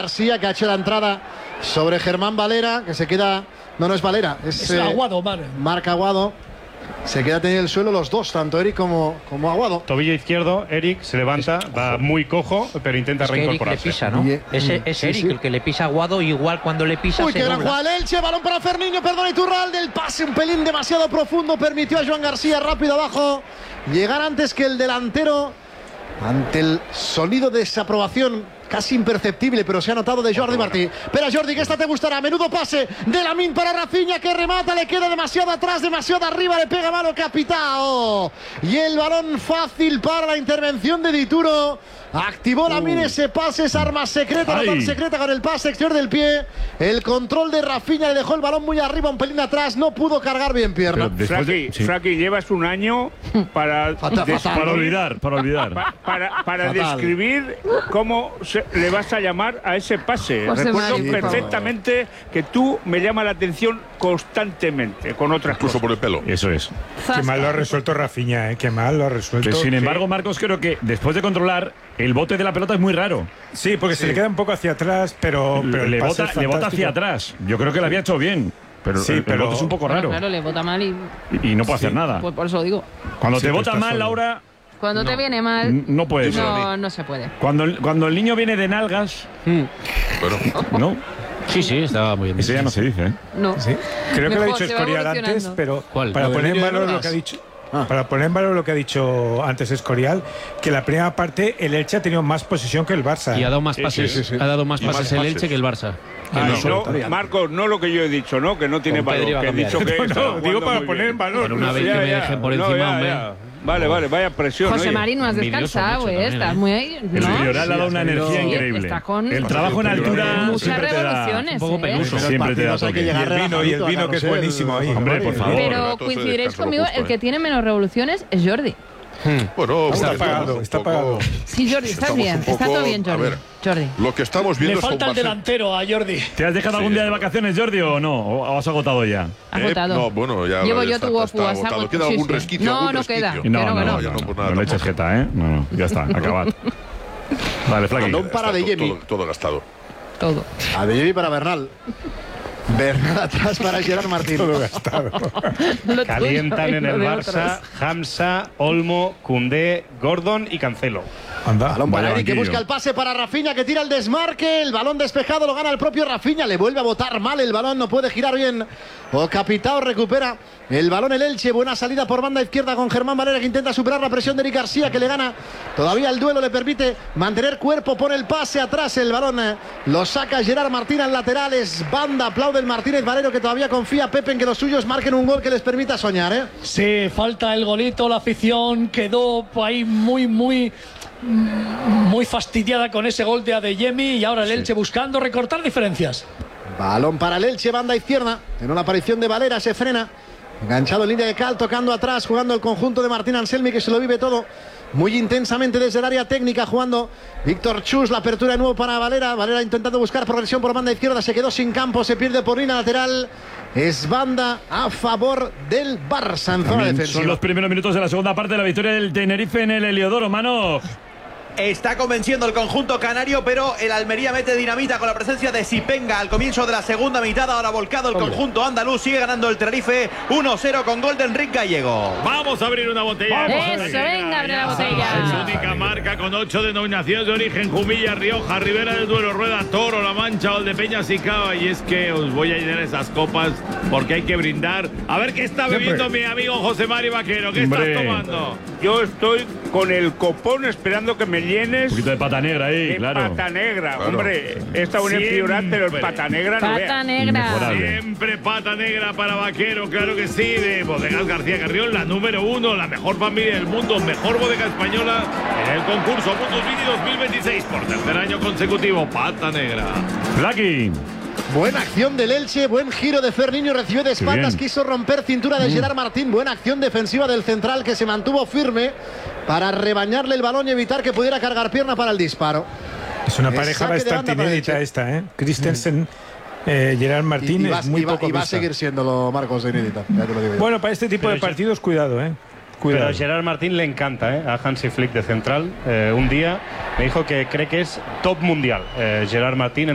García, que ha hecho la entrada sobre Germán Valera, que se queda... No es Valera, es Aguado, Marc Aguado. Se queda teniendo el suelo los dos, tanto Eric como Aguado. Tobillo izquierdo, Eric se levanta, va muy cojo, pero intenta reincorporarse. Es Eric le pisa, ¿no? Es Eric el que le pisa a Aguado, igual cuando le pisa. Uy, qué gran jugada el Elche, balón para Ferniño, perdón, Iturralde, el pase un pelín demasiado profundo, permitió a Joan García rápido abajo llegar antes que el delantero. Ante el sonido de desaprobación casi imperceptible, pero se ha notado de Jordi Martí. Espera, Jordi, que esta te gustará. Menudo pase de Lamine para Rafinha, que remata, le queda demasiado atrás, demasiado arriba, le pega malo Capitao. Y el balón fácil para la intervención de Dituro. Activó Lamine ese pase, esa arma secreta, no tan secreta, con el pase exterior del pie. El control de Rafinha, le dejó el balón muy arriba, un pelín atrás, no pudo cargar bien pierna. Frankie, llevas un año para olvidar. Para describir cómo le vas a llamar a ese pase. José Recuerdo Mari, perfectamente que tú me llamas la atención constantemente con otras Incluso cosas. por el pelo. Eso es. Qué mal lo ha resuelto Rafinha, qué mal lo ha resuelto. Sin embargo, Marcos, creo que después de controlar, el bote de la pelota es muy raro. Sí, porque se le queda un poco hacia atrás, pero le bota hacia atrás. Yo creo que lo había hecho bien. Pero sí, el pero bote es un poco raro. Claro, le bota mal Y no puede hacer nada. Pues por eso lo digo. Cuando te pero bota está mal, solo. Laura, Cuando te viene mal, no puede ser. no se puede. Cuando el niño viene de nalgas, ¿no? Sí, estaba muy bien. Eso ya no se dice, ¿eh? No. Sí. Creo que lo ha Mejor, dicho se va Escorial antes, evolucionando. pero ¿Cuál? para ¿Lo del poner en niño de valor lo Navas? que ha dicho. Para poner en valor lo que ha dicho antes Escorial, que la primera parte el Elche ha tenido más posesión que el Barça. Y ha dado más pases. sí. Ha dado más Y más pases el pases. Elche que el Barça. No, Marcos, no lo que yo he dicho, ¿no? Que no tiene Con Pedri valor. va a Que he cambiar. dicho que No, digo para poner en valor. Por una vez que me dejen por encima, hombre. Vale, vaya presión. José oye. Mari, no has envidioso descansado, mucho también, estás ¿eh? muy... El ¿no? Villarreal ha dado una energía Sí, increíble. está con El trabajo en altura muchas siempre te da revoluciones. un poco peluso. Siempre te da Hay que toque. llegar Y el vino que es buenísimo ahí. Hombre, por favor. Pero Rato se coincidiréis descansa lo conmigo, justo, el que tiene menos revoluciones es Jordi. Bueno, Está bueno, apagado, un está poco- apagado. Sí, Jordi, estás Estamos bien. un poco- Está todo bien, a Jordi. ver. Jordi. Lo que estamos viendo Le es un falta el Barça- delantero a Jordi. ¿Te has dejado algún día de vacaciones, Jordi, o no? ¿O has agotado ya? Has votado. No, bueno, ya Llevo ya yo está, tu está WhatsApp. agotado. ¿Queda algún resquicio? No, algún no resquicio? queda. No, Que no, que no, no. ya no, pues nada, No le eches tampoco. jeta, ¿eh? No, ya está, acabad. Vale, Flaqui. Balón para Está De Jemi. todo gastado. Todo. A De Jemi para Bernal. Bernal atrás para Gerard Martín. Todo gastado. Lo Calientan tuyo y en lo el de Barça otros. Hamza, Olmo, Koundé, Gordon y Cancelo. Anda. Balón para Vaya Eric, que banquillo. busca el pase para Rafinha, que tira el desmarque. El balón despejado lo gana el propio Rafinha. Le vuelve a botar mal el balón, no puede girar bien. O Capitao recupera el balón el Elche. Buena salida por banda izquierda con Germán Valera, que intenta superar la presión de Eric García, que le gana. Todavía el duelo le permite mantener cuerpo, pone el pase atrás. El balón lo saca Gerard Martín al lateral. Es banda, aplaude el Martínez Valero, que todavía confía Pepe en que los suyos marquen un gol que les permita soñar, ¿eh? Sí, falta el golito, la afición quedó ahí muy fastidiada con ese gol de Adeyemi y ahora el Elche buscando recortar diferencias. Balón para el Elche, banda izquierda. En una aparición de Valera se frena. Enganchado en línea de cal, tocando atrás, jugando el conjunto de Martín Anselmi, que se lo vive todo muy intensamente desde el área técnica, jugando Víctor Chus. La apertura de nuevo para Valera. Valera intentando buscar progresión por banda izquierda. Se quedó sin campo, se pierde por línea lateral. Es banda a favor del Barça en zona También defensiva. son los primeros minutos de la segunda parte de la victoria del Tenerife en el Heliodoro, mano. Está convenciendo el conjunto canario, pero el Almería mete dinamita con la presencia de Sipenga al comienzo de la segunda mitad. Ahora volcado el conjunto andaluz, sigue ganando el Tenerife 1-0 con gol de Enrique Gallego. Vamos a abrir una botella. Eso, venga, abre la Es botella. única marca con 8 denominaciones de origen: Jumilla, Rioja, Ribera del Duero, Rueda, Toro, La Mancha, Valdepeñas y Cava. Y es que os voy a llenar esas copas porque hay que brindar. A ver qué está bebiendo mi amigo José Mari Vaquero. ¿Qué estás tomando? Yo estoy con el copón esperando que me llenes. Un poquito de pata negra ahí, de claro. pata negra, Claro. hombre. Está un empeorar, pero el pata negra no Pata vea. negra. Inmejorable. Siempre pata negra para Vaquero, claro que sí, de Bodegas García Carrión, la número 1, la mejor familia del mundo, mejor bodega española en el concurso Mundus Vini 2026, por tercer año consecutivo, pata negra. Lucky. Buena acción del Elche, buen giro de Ferniño, recibió de espaldas, bien. quiso romper cintura de Gerard Martín. Buena acción defensiva del central, que se mantuvo firme para rebañarle el balón y evitar que pudiera cargar pierna para el disparo. Es una El pareja saque de bastante banda para inédita Elche. esta, ¿eh? Christensen, Gerard Martín es muy poco y va a vista. seguir siéndolo, Marcos, de inédita. Ya te lo digo yo. Bueno, para este tipo de partidos, cuidado, ¿eh? Pero Cuidado. a Gerard Martín le encanta, a Hansi Flick de central. Un día me dijo que cree que es top mundial Gerard Martín.